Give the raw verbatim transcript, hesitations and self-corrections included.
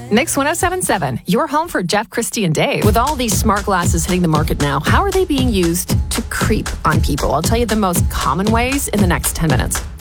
Mix one oh seven point seven, your home for Jeff, Christy, and Dave. With all these smart glasses hitting the market now, how are they being used to creep on people? I'll tell you the most common ways in the next ten minutes.